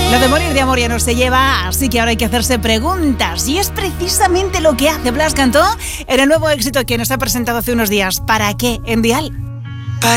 Lo de morir de amor ya no se lleva, así que ahora hay que hacerse preguntas. Y es precisamente lo que hace Blas Cantó en el nuevo éxito que nos ha presentado hace unos días. ¿Para qué? En Dial.